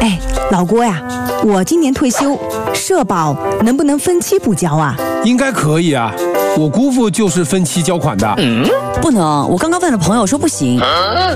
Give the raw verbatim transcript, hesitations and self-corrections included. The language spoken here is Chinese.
哎，老郭呀，我今年退休，社保能不能分期补交啊？ 应该可以啊，我姑父就是分期交款的。 不能，我刚刚问了朋友说不行。